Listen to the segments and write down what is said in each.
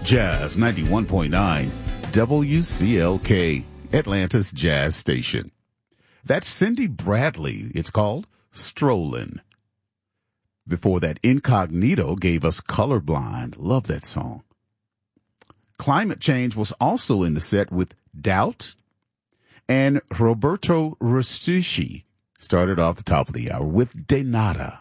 Jazz 91.9 WCLK, Atlanta's jazz station. That's Cindy Bradley. It's called Strollin'. Before that, Incognito gave us Colorblind. Love that song. Climate Change was also in the set with Doubt, and Roberto Rustici started off the top of the hour with De Nada.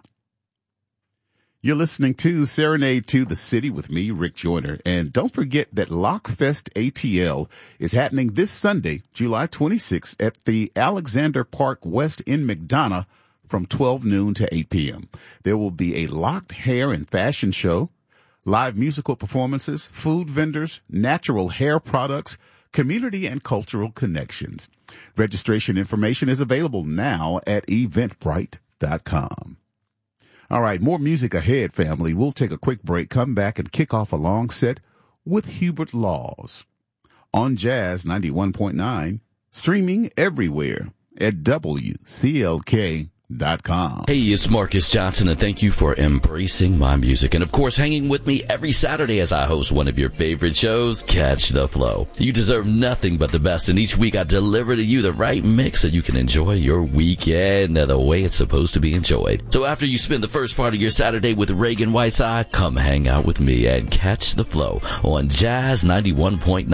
You're listening to Serenade to the City with me, Rick Joyner. And don't forget that Lockfest ATL is happening this Sunday, July 26th at the Alexander Park West in McDonough from 12 noon to 8 p.m. There will be a locked hair and fashion show, live musical performances, food vendors, natural hair products, community and cultural connections. Registration information is available now at eventbrite.com. All right, more music ahead, family. We'll take a quick break, come back, and kick off a long set with Hubert Laws on Jazz 91.9, streaming everywhere at WCLK.com. Hey, it's Marcus Johnson, and thank you for embracing my music. And of course, hanging with me every Saturday as I host one of your favorite shows, Catch the Flow. You deserve nothing but the best, and each week I deliver to you the right mix so you can enjoy your weekend the way it's supposed to be enjoyed. So after you spend the first part of your Saturday with Reagan Whiteside, come hang out with me and Catch the Flow on Jazz 91.9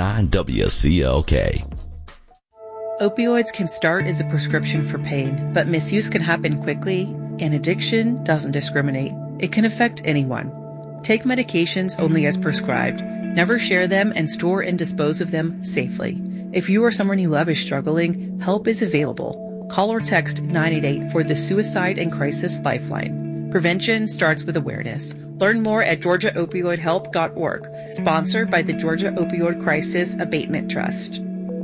WCLK. Opioids can start as a prescription for pain, but misuse can happen quickly, and addiction doesn't discriminate. It can affect anyone. Take medications only as prescribed. Never share them, and store and dispose of them safely. If you or someone you love is struggling, help is available. Call or text 988 for the Suicide and Crisis Lifeline. Prevention starts with awareness. Learn more at GeorgiaOpioidHelp.org. Sponsored by the Georgia Opioid Crisis Abatement Trust.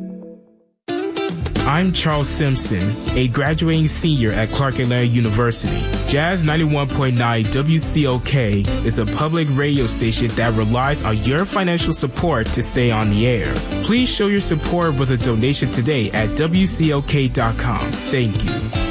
I'm Charles Simpson, a graduating senior at Clark Atlanta University. Jazz 91.9 WCOK is a public radio station that relies on your financial support to stay on the air. Please show your support with a donation today at WCOK.com. Thank you.